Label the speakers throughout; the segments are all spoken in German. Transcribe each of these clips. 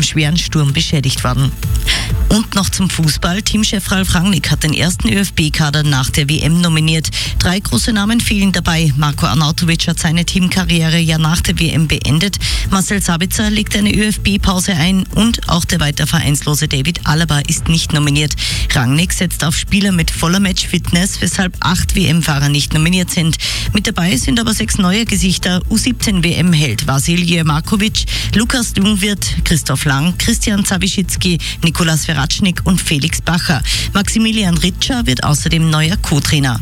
Speaker 1: schweren Sturm beschädigt worden. Und noch zum Fußball. Teamchef Ralf Rangnick hat den ersten ÖFB-Kader nach der WM nominiert. 3 große Namen fehlen dabei. Marko Arnautovic hat seine Teamkarriere ja nach der WM beendet. Marcel Sabitzer legt eine ÖFB-Pause ein und auch der weiter vereinslose David Alaba ist nicht nominiert. Rangnick setzt auf Spieler mit voller Matchfitness, weshalb 8 WM-Fahrer nicht nominiert sind. Mit dabei sind aber 6 neue Gesichter. U17-WM-Held Vasilij Markovic, Lukas Jungwirth, Christoph Lang, Christian Zawischitzki, Nikolas Veratschnik und Felix Bacher. Maximilian Ritscher wird außerdem neuer Co-Trainer.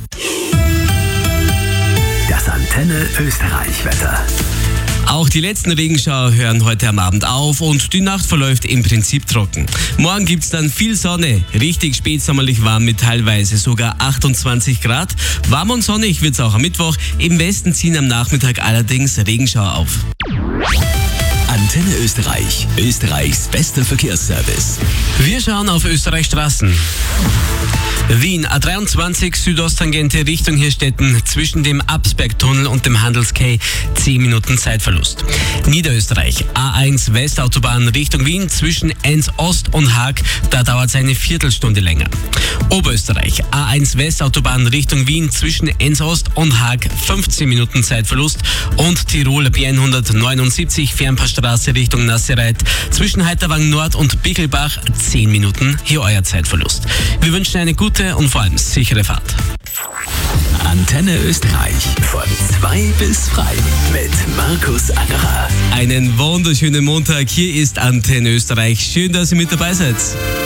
Speaker 2: Das Antenne Österreich-Wetter.
Speaker 3: Auch die letzten Regenschauer hören heute am Abend auf und die Nacht verläuft im Prinzip trocken. Morgen gibt's dann viel Sonne, richtig spätsommerlich warm mit teilweise sogar 28 Grad. Warm und sonnig wird's auch am Mittwoch. Im Westen ziehen am Nachmittag allerdings Regenschauer auf.
Speaker 2: Antenne Österreich, Österreichs bester Verkehrsservice.
Speaker 3: Wir schauen auf Österreichs Straßen. Wien, A23 Südosttangente Richtung Hirstetten zwischen dem Absbergtunnel und dem Handels-Quai 10 Minuten Zeitverlust. Niederösterreich, A1 Westautobahn Richtung Wien zwischen Enns Ost und Haag, da dauert es eine Viertelstunde länger. Oberösterreich, A1 Westautobahn Richtung Wien zwischen Enns Ost und Haag 15 Minuten Zeitverlust und Tirol B179 Fernpassstraße Richtung Nassereit zwischen Heiterwang Nord und Bickelbach 10 Minuten, hier euer Zeitverlust. Wir wünschen eine gute und vor allem sichere Fahrt.
Speaker 2: Antenne Österreich von 2 bis frei mit Markus Angerer.
Speaker 3: Einen wunderschönen Montag. Hier ist Antenne Österreich. Schön, dass ihr mit dabei seid.